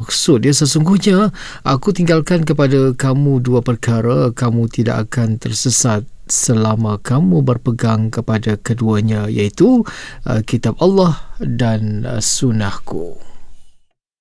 maksud dia, sesungguhnya aku tinggalkan kepada kamu dua perkara, kamu tidak akan tersesat selama kamu berpegang kepada keduanya, iaitu kitab Allah dan sunnahku.